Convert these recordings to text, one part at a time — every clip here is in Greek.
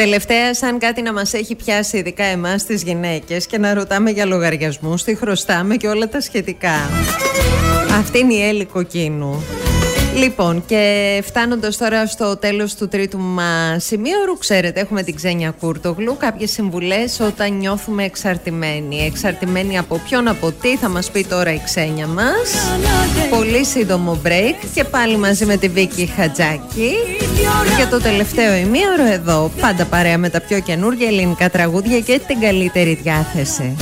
Τελευταία, σαν κάτι να μας έχει πιάσει, ειδικά εμάς τις γυναίκες, και να ρωτάμε για λογαριασμούς, τι χρωστάμε και όλα τα σχετικά. Αυτή είναι η Έλλη Κοκκίνου. Λοιπόν, και φτάνοντας τώρα στο τέλος του τρίτου μας σημείου, ξέρετε, έχουμε την Ξένια Κούρτογλου. Κάποιες συμβουλές όταν νιώθουμε εξαρτημένοι. Εξαρτημένοι από ποιον, από τι, θα μας πει τώρα η Ξένια μας. Πολύ σύντομο break και πάλι μαζί με τη Βίκη Χατζάκη. Για το τελευταίο ημίωρο εδώ, πάντα παρέα με τα πιο καινούργια ελληνικά τραγούδια και την καλύτερη διάθεση.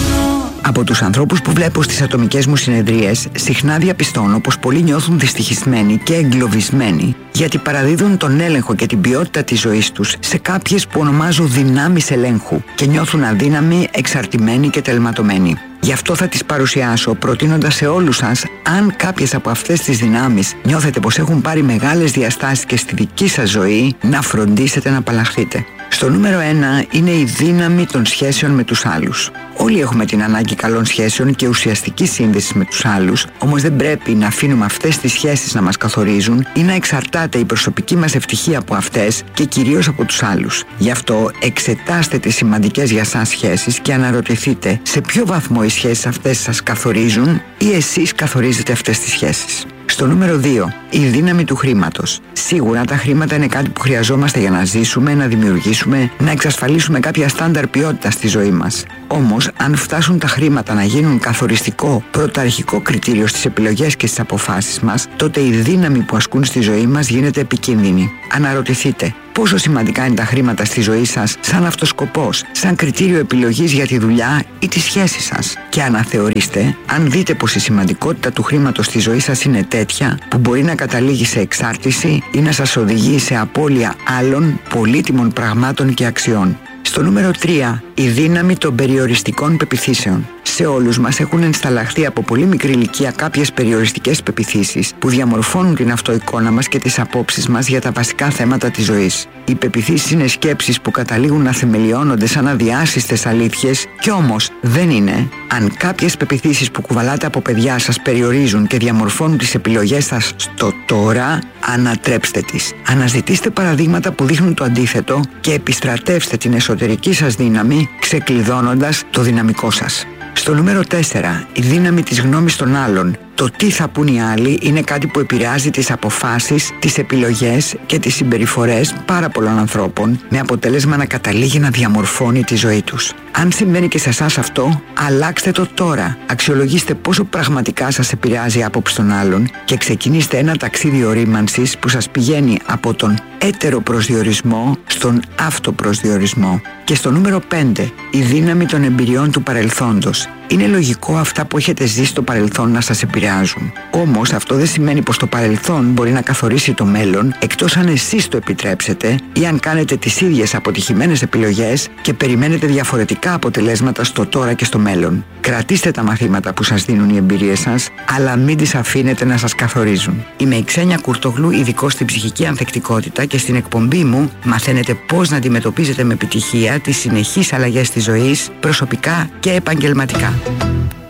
Από τους ανθρώπους που βλέπω στις ατομικές μου συνεδρίες, συχνά διαπιστώνω πως πολλοί νιώθουν δυστυχισμένοι και εγκλωβισμένοι, γιατί παραδίδουν τον έλεγχο και την ποιότητα της ζωής τους σε κάποιες που ονομάζω δυνάμεις ελέγχου και νιώθουν αδύναμοι, εξαρτημένοι και τελματωμένοι. Γι' αυτό θα τις παρουσιάσω, προτείνοντας σε όλους σας, αν κάποιες από αυτές τις δυνάμεις νιώθετε πως έχουν πάρει μεγάλες διαστάσεις και στη δική σας ζωή, να φροντίσετε να απαλλαχθείτε. Στο νούμερο 1 είναι η δύναμη των σχέσεων με τους άλλους. Όλοι έχουμε την ανάγκη καλών σχέσεων και ουσιαστική σύνδεση με τους άλλους, όμως δεν πρέπει να αφήνουμε αυτές τις σχέσεις να μας καθορίζουν ή να εξαρτάται η προσωπική μας ευτυχία από αυτές και κυρίως από τους άλλους. Γι' αυτό εξετάστε τις σημαντικές για σας σχέσεις και αναρωτηθείτε σε ποιο βαθμό οι σχέσεις αυτές σας καθορίζουν ή εσείς καθορίζετε αυτές τις σχέσεις. Στο νούμερο 2, η δύναμη του χρήματος. Σίγουρα τα χρήματα είναι κάτι που χρειαζόμαστε για να ζήσουμε, να δημιουργήσουμε, να εξασφαλίσουμε κάποια στάνταρ ποιότητα στη ζωή μας. Όμως, αν φτάσουν τα χρήματα να γίνουν καθοριστικό, πρωταρχικό κριτήριο στις επιλογές και στις αποφάσεις μας, τότε η δύναμη που ασκούν στη ζωή μας γίνεται επικίνδυνη. Αναρωτηθείτε, πόσο σημαντικά είναι τα χρήματα στη ζωή σας σαν αυτοσκοπός, σαν κριτήριο επιλογής για τη δουλειά ή τη σχέση σας. Και αναθεωρήστε αν δείτε πως η σημαντικότητα του χρήματος στη ζωή σας είναι τέτοια που μπορεί να καταλήγει σε εξάρτηση ή να σας οδηγεί σε απώλεια άλλων πολύτιμων πραγμάτων και αξιών. Στο νούμερο 3, η δύναμη των περιοριστικών πεποιθήσεων. Σε όλους μας έχουν ενσταλλαχθεί από πολύ μικρή ηλικία κάποιες περιοριστικές πεποιθήσεις που διαμορφώνουν την αυτοεικόνα μας και τις απόψεις μας για τα βασικά θέματα της ζωής. Οι πεποιθήσεις είναι σκέψεις που καταλήγουν να θεμελιώνονται σαν αδιάσυστες αλήθειες, κι όμως δεν είναι. Αν κάποιες πεποιθήσεις που κουβαλάτε από παιδιά σας περιορίζουν και διαμορφώνουν τις επιλογές σας στο τώρα, ανατρέψτε τις. Αναζητήστε παραδείγματα που δείχνουν το αντίθετο και επιστρατεύστε την εσωτερική σας δύναμη, ξεκλειδώνοντας το δυναμικό σας. Στο νούμερο 4, η δύναμη της γνώμης των άλλων. Το τι θα πούν οι άλλοι είναι κάτι που επηρεάζει τις αποφάσεις, τις επιλογές και τις συμπεριφορές πάρα πολλών ανθρώπων, με αποτέλεσμα να καταλήγει να διαμορφώνει τη ζωή τους. Αν συμβαίνει και σε εσάς αυτό, αλλάξτε το τώρα. Αξιολογήστε πόσο πραγματικά σας επηρεάζει η άποψη των άλλων και ξεκινήστε ένα ταξίδι ορίμανσης που σας πηγαίνει από τον έτερο προσδιορισμό στον αυτοπροσδιορισμό. Και στο νούμερο 5, η δύναμη των εμπειριών του παρελθόντος. Είναι λογικό αυτά που έχετε ζήσει στο παρελθόν να σας επηρεάζουν. Όμως αυτό δεν σημαίνει πως το παρελθόν μπορεί να καθορίσει το μέλλον, εκτός αν εσείς το επιτρέψετε ή αν κάνετε τις ίδιες αποτυχημένες επιλογές και περιμένετε διαφορετικά αποτελέσματα στο τώρα και στο μέλλον. Κρατήστε τα μαθήματα που σας δίνουν οι εμπειρίες σας, αλλά μην τις αφήνετε να σας καθορίζουν. Είμαι η Ξένια Κούρτογλου, ειδικός στην ψυχική ανθεκτικότητα, και στην εκπομπή μου μαθαίνετε πώς να αντιμετωπίζετε με επιτυχία τις συνεχείς αλλαγές της ζωής, προσωπικά και επαγγελματικά.